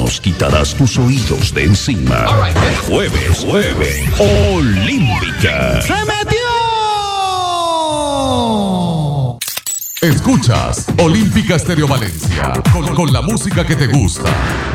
nos quitarás tus oídos de encima. Jueves, Olímpica. ¡Se metió! Escuchas Olímpica Estéreo Valencia con la música que te gusta.